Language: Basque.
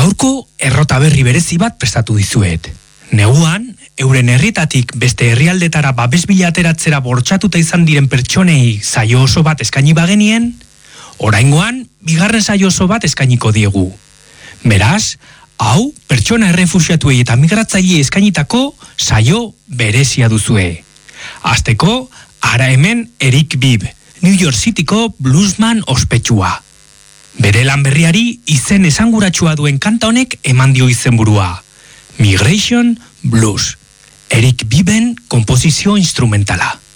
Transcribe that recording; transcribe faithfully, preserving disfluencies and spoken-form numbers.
Gaurko errota berri berezi bat prestatu dizuet. Neguan, euren herrietatik beste herrialdetara babes bila ateratzera bortxatuta izan diren pertsonei saio oso bat eskaini bagenien, oraingoan bigarren saio oso bat eskainiko diegu. Beraz, hau pertsona errefuxiatuei eta migratzaile eskainitako saio berezia duzue. Hasteko, ara hemen Eric Bibb, New York Cityko bluesman ospetsua. Bere lan berriari izen esanguratsua duen kanta honek eman dio izenburua. Migration Blues. Eric Bibben konposizio instrumentala.